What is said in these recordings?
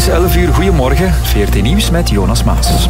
is 11 uur. Goedemorgen. VRT Nieuws met Jonas Maas.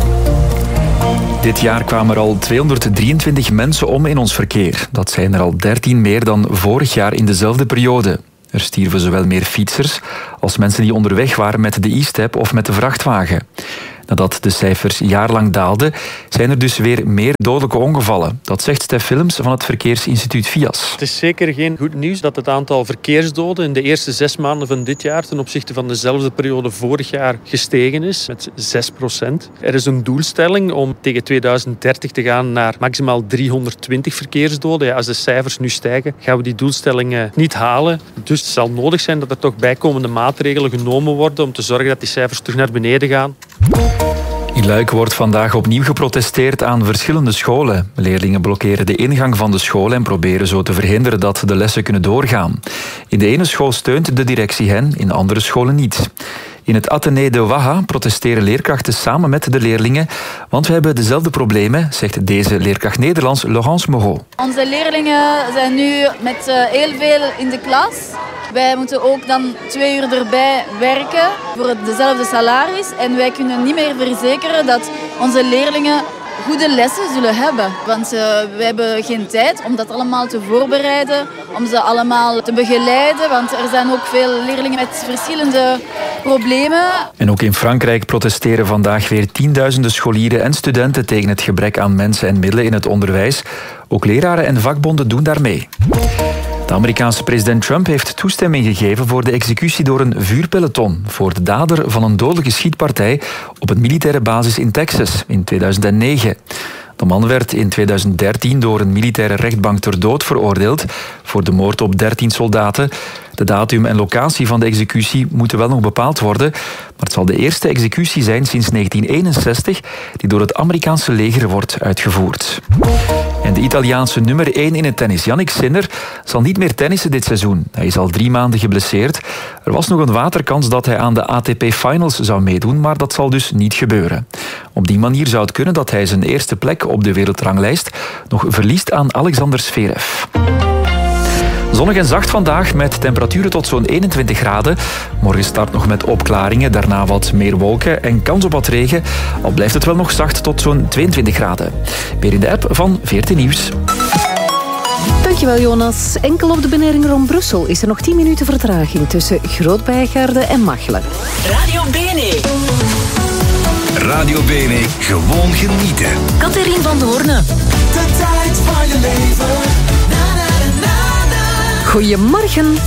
Dit jaar kwamen er al 223 mensen om in ons verkeer. Dat zijn er al 13 meer dan vorig jaar in dezelfde periode. Er stierven zowel meer fietsers als mensen die onderweg waren met de e-step of met de vrachtwagen. Nadat de cijfers jaarlang daalden, zijn er dus weer meer dodelijke ongevallen. Dat zegt Stef Willems van het verkeersinstituut Vias. Het is zeker geen goed nieuws dat het aantal verkeersdoden in de eerste 6 maanden van dit jaar ten opzichte van dezelfde periode vorig jaar gestegen is met 6%. Er is een doelstelling om tegen 2030 te gaan naar maximaal 320 verkeersdoden. Ja, als de cijfers nu stijgen, gaan we die doelstelling niet halen. Dus het zal nodig zijn dat er toch bijkomende maatregelen genomen worden om te zorgen dat die cijfers terug naar beneden gaan. In Luik wordt vandaag opnieuw geprotesteerd aan verschillende scholen. Leerlingen blokkeren de ingang van de school en proberen zo te verhinderen dat de lessen kunnen doorgaan. In de ene school steunt de directie hen, in andere scholen niet. In het Athénée de Waha protesteren leerkrachten samen met de leerlingen, want we hebben dezelfde problemen, zegt deze leerkracht Nederlands, Laurence Moreau. Onze leerlingen zijn nu met heel veel in de klas. Wij moeten ook dan 2 uur erbij werken voor dezelfde salaris. En wij kunnen niet meer verzekeren dat onze leerlingen goede lessen zullen hebben. Want we hebben geen tijd om dat allemaal te voorbereiden, om ze allemaal te begeleiden. Want er zijn ook veel leerlingen met verschillende problemen. En ook in Frankrijk protesteren vandaag weer tienduizenden scholieren en studenten tegen het gebrek aan mensen en middelen in het onderwijs. Ook leraren en vakbonden doen daar mee. De Amerikaanse president Trump heeft toestemming gegeven voor de executie door een vuurpeloton voor de dader van een dodelijke schietpartij op een militaire basis in Texas in 2009. De man werd in 2013 door een militaire rechtbank ter dood veroordeeld voor de moord op 13 soldaten. De datum en locatie van de executie moeten wel nog bepaald worden, maar het zal de eerste executie zijn sinds 1961 die door het Amerikaanse leger wordt uitgevoerd. En de Italiaanse nummer 1 in het tennis, Jannik Sinner, zal niet meer tennissen dit seizoen. Hij is al 3 maanden geblesseerd. Er was nog een waterkans dat hij aan de ATP Finals zou meedoen, maar dat zal dus niet gebeuren. Op die manier zou het kunnen dat hij zijn eerste plek op de wereldranglijst nog verliest aan Alexander Zverev. Zonnig en zacht vandaag met temperaturen tot zo'n 21 graden. Morgen start nog met opklaringen, daarna wat meer wolken en kans op wat regen. Al blijft het wel nog zacht tot zo'n 22 graden. Weer in de app van VRT Nieuws. Dankjewel Jonas. Enkel op de binnenring rond Brussel is er nog 10 minuten vertraging tussen Groot-Bijgaarde en Machelen. Radio Bene. Radio Bene, gewoon genieten. Catherine van Doorne. De tijd van je leven. Goedemorgen.